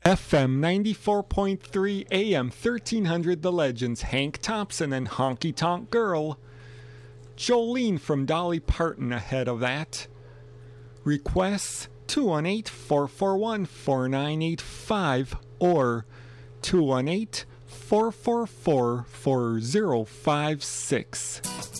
FM 94.3 AM 1300 The Legends, Hank Thompson and Honky Tonk Girl. Jolene from Dolly Parton ahead of that. Requests 218-441-4985 or 218-444-4056.